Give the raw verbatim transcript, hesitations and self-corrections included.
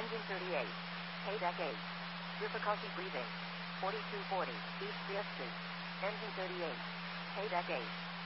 Engine thirty-eight. Payback eight. Difficulty breathing. forty-two forty. East C S two. Engine thirty-eight. Payback eight.